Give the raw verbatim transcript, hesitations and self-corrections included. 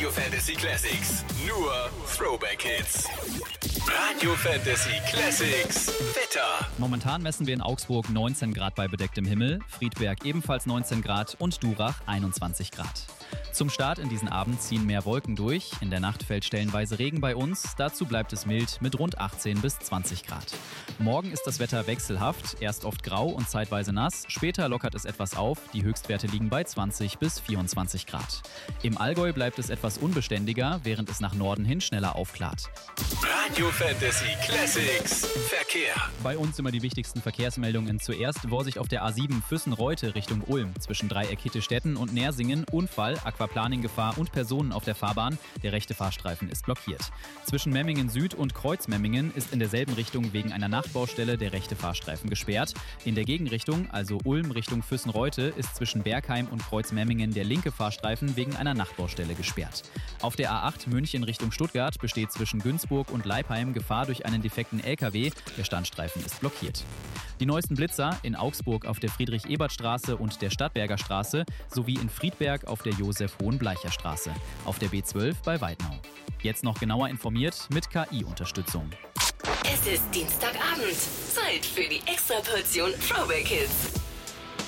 Radio Fantasy Classics. Nur Throwback Hits. Radio Fantasy Classics. Wetter. Momentan messen wir in Augsburg neunzehn Grad bei bedecktem Himmel, Friedberg ebenfalls neunzehn Grad und Durach einundzwanzig Grad. Zum Start in diesen Abend ziehen mehr Wolken durch. In der Nacht fällt stellenweise Regen bei uns. Dazu bleibt es mild mit rund achtzehn bis zwanzig Grad. Morgen ist das Wetter wechselhaft. Erst oft grau und zeitweise nass. Später lockert es etwas auf. Die Höchstwerte liegen bei zwanzig bis vierundzwanzig Grad. Im Allgäu bleibt es etwas unbeständiger, während es nach Norden hin schneller aufklart. Radio Fantasy Classics. Verkehr. Bei uns immer die wichtigsten Verkehrsmeldungen. Zuerst Vorsicht auf der A sieben Füssen-Reute Richtung Ulm. Zwischen Dreieck Hittestetten und Nersingen Unfall, Aquaplaning-Gefahr und Personen auf der Fahrbahn. Der rechte Fahrstreifen ist blockiert. Zwischen Memmingen Süd und Kreuzmemmingen ist in derselben Richtung wegen einer Nachbaustelle der rechte Fahrstreifen gesperrt. In der Gegenrichtung, also Ulm Richtung Füssen-Reute, ist zwischen Bergheim und Kreuzmemmingen der linke Fahrstreifen wegen einer Nachbaustelle gesperrt. Auf der A acht München Richtung Stuttgart besteht zwischen Günzburg und Leipheim Gefahr durch einen defekten L K W. Der Standstreifen ist blockiert. Die neuesten Blitzer in Augsburg auf der Friedrich-Ebert-Straße und der Stadtberger Straße sowie in Friedberg auf der Josef-Hohenbleicher-Straße. Auf der B zwölf bei Weidnau. Jetzt noch genauer informiert mit K I-Unterstützung. Es ist Dienstagabend. Zeit für die Extraportion Throwback Hits.